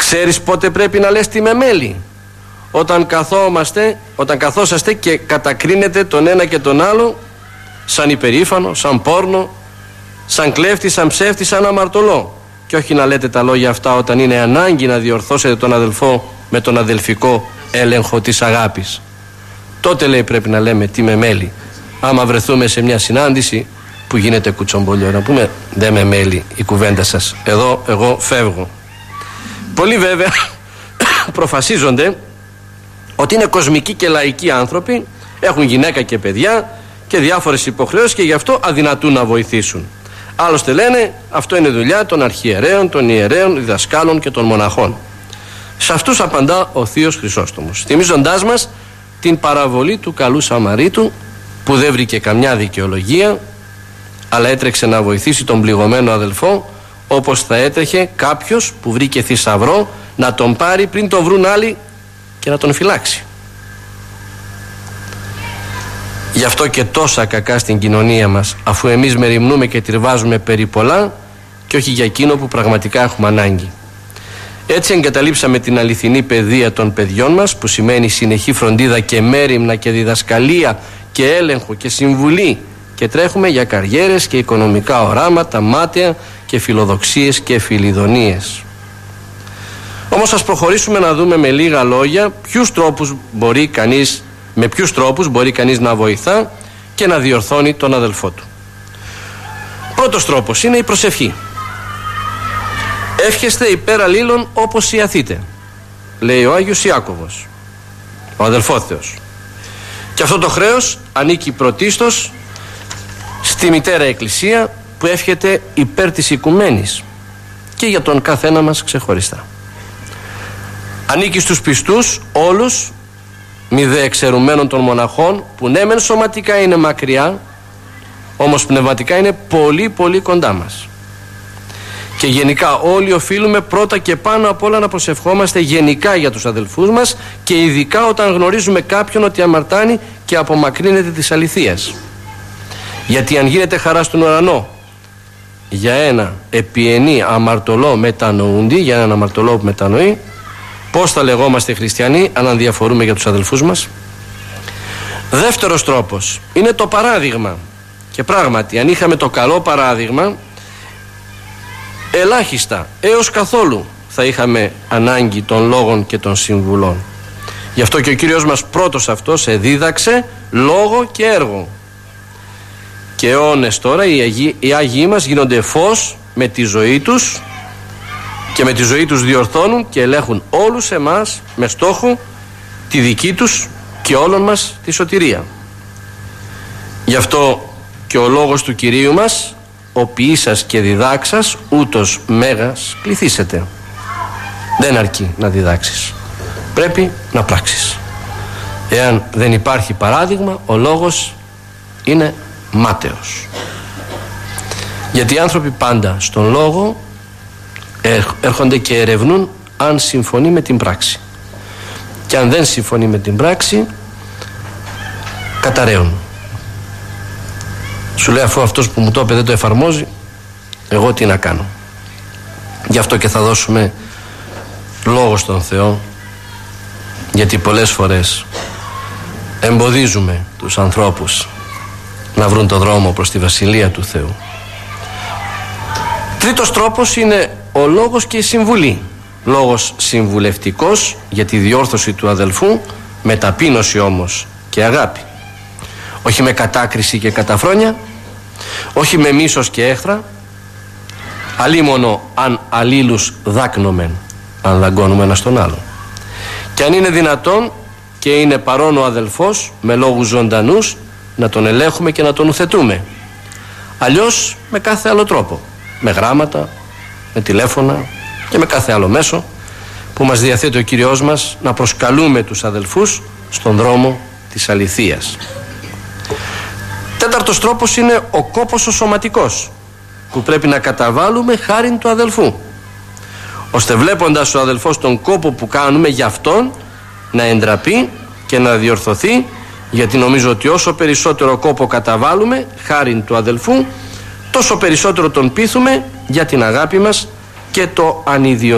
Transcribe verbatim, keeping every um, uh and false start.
Ξέρεις πότε πρέπει να λες τη μεμέλη? Όταν καθόμαστε, όταν καθόσαστε και κατακρίνετε τον ένα και τον άλλο σαν υπερήφανο, σαν πόρνο, σαν κλέφτη, σαν ψεύτη, σαν αμαρτωλό. Και όχι να λέτε τα λόγια αυτά όταν είναι ανάγκη να διορθώσετε τον αδελφό με τον αδελφικό έλεγχο της αγάπης. Τότε, λέει, πρέπει να λέμε τι μεμέλη. Άμα βρεθούμε σε μια συνάντηση που γίνεται κουτσομπολιό, να πούμε δεν με μέλη η κουβέντα σας, εδώ εγώ φεύγω. Πολλοί βέβαια προφασίζονται ότι είναι κοσμικοί και λαϊκοί άνθρωποι, έχουν γυναίκα και παιδιά και διάφορες υποχρεώσεις και γι' αυτό αδυνατούν να βοηθήσουν. Άλλωστε λένε αυτό είναι δουλειά των αρχιερέων, των ιερέων, διδασκάλων και των μοναχών. Σε αυτούς απαντά ο θείος Χρυσόστομος, θυμίζοντάς μας την παραβολή του καλού Σαμαρίτου που δεν βρήκε καμιά δικαιολογία, αλλά έτρεξε να βοηθήσει τον πληγωμένο αδελφό, όπως θα έτρεχε κάποιος που βρήκε θησαυρό να τον πάρει πριν τον βρουν άλλοι και να τον φυλάξει. Γι' αυτό και τόσα κακά στην κοινωνία μας, αφού εμείς μεριμνούμε και τριβάζουμε περί πολλά και όχι για εκείνο που πραγματικά έχουμε ανάγκη. Έτσι εγκαταλείψαμε την αληθινή παιδεία των παιδιών μας, που σημαίνει συνεχή φροντίδα και μέριμνα και διδασκαλία και έλεγχο και συμβουλή, και τρέχουμε για καριέρες και οικονομικά οράματα, μάταια και φιλοδοξίες και φιλιδονίες. Όμως ας προχωρήσουμε να δούμε με λίγα λόγια ποιους τρόπους μπορεί κανείς, με ποιους τρόπους μπορεί κανείς να βοηθά και να διορθώνει τον αδελφό του. Πρώτος τρόπος είναι η προσευχή. Εύχεστε υπέρ αλλήλων όπως ιαθείτε, λέει ο Άγιος Ιάκωβος, ο αδελφόθεος. Και αυτό το χρέος ανήκει πρωτίστως στη Μητέρα Εκκλησία, που εύχεται υπέρ της οικουμένης και για τον καθένα μας ξεχωριστά. Ανήκει στους πιστούς όλους, μη δε εξαιρουμένων των μοναχών, που ναι μεν σωματικά είναι μακριά, όμως πνευματικά είναι πολύ πολύ κοντά μας. Και γενικά όλοι οφείλουμε πρώτα και πάνω απ' όλα να προσευχόμαστε γενικά για τους αδελφούς μας, και ειδικά όταν γνωρίζουμε κάποιον ότι αμαρτάνει και απομακρύνεται της αληθείας. Γιατί αν γίνεται χαρά στον ουρανό για ένα επιενή αμαρτωλό μετανοούντι, για έναν αμαρτωλό που μετανοεί, πώς θα λεγόμαστε χριστιανοί αν διαφορούμε για τους αδελφούς μας? Δεύτερος τρόπος είναι το παράδειγμα. Και πράγματι, αν είχαμε το καλό παράδειγμα, ελάχιστα έως καθόλου θα είχαμε ανάγκη των λόγων και των συμβουλών. Γι' αυτό και ο Κύριος μας πρώτος αυτός εδίδαξε λόγο και έργο. Και αιώνες τώρα οι Αγίοι, οι Άγιοι μας γίνονται φως με τη ζωή τους, και με τη ζωή τους διορθώνουν και ελέγχουν όλους εμάς με στόχο τη δική τους και όλων μας τη σωτηρία. Γι' αυτό και ο λόγος του Κυρίου μας, ο ποιήσας και διδάξας ούτως μέγας κληθήσετε. Δεν αρκεί να διδάξεις, πρέπει να πράξεις. Εάν δεν υπάρχει παράδειγμα, ο λόγος είναι μάταιος. Γιατί οι άνθρωποι πάντα στον λόγο έρχονται και ερευνούν αν συμφωνεί με την πράξη, και αν δεν συμφωνεί με την πράξη καταραίουν. Σου λέει, αφού αυτός που μου το είπε δεν το εφαρμόζει, εγώ τι να κάνω? Γι' αυτό και θα δώσουμε λόγο στον Θεό, γιατί πολλές φορές εμποδίζουμε τους ανθρώπους να βρουν το δρόμο προς τη Βασιλεία του Θεού. Τρίτος τρόπος είναι ο λόγος και η συμβουλή. Λόγος συμβουλευτικός για τη διόρθωση του αδελφού, με ταπείνωση όμως και αγάπη. Όχι με κατάκριση και καταφρόνια, όχι με μίσος και έχθρα, αλίμονο αν αλλήλους δάκνομεν, αν δαγκώνουμε ένα στον άλλο. Και αν είναι δυνατόν και είναι παρόν ο αδελφός, με λόγους ζωντανούς να τον ελέγχουμε και να τον ουθετούμε. Αλλιώς με κάθε άλλο τρόπο, με γράμματα, με τηλέφωνα και με κάθε άλλο μέσο που μας διαθέτει ο Κύριος μας, να προσκαλούμε τους αδελφούς στον δρόμο της αληθείας. Τέταρτος τρόπος είναι ο κόπος ο σωματικός, που πρέπει να καταβάλουμε χάριν του αδελφού, ώστε βλέποντας ο αδελφός τον κόπο που κάνουμε για αυτόν να εντραπεί και να διορθωθεί, γιατί νομίζω ότι όσο περισσότερο κόπο καταβάλουμε χάριν του αδελφού, τόσο περισσότερο τον πείθουμε για την αγάπη μας και το ανιδιοτέλειο